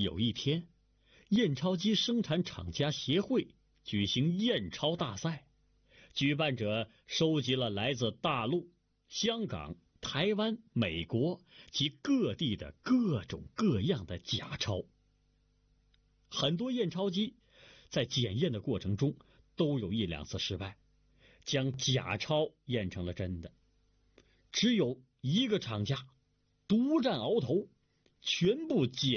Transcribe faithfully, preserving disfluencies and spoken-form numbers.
有一天，验钞机生产厂家协会举行验钞大赛，举办者收集了来自大陆、香港、台湾、美国及各地的各种各样的假钞。很多验钞机在检验的过程中都有一两次失败，将假钞验成了真的。只有一个厂家独占鳌头，全部检